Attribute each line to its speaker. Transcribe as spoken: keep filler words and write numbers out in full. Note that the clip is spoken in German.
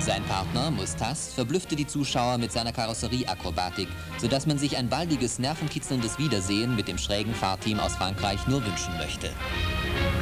Speaker 1: Sein Partner, Mustas, verblüffte die Zuschauer mit seiner Karosserieakrobatik, sodass man sich ein baldiges, nervenkitzelndes Wiedersehen mit dem schrägen Fahrteam aus Frankreich nur wünschen möchte.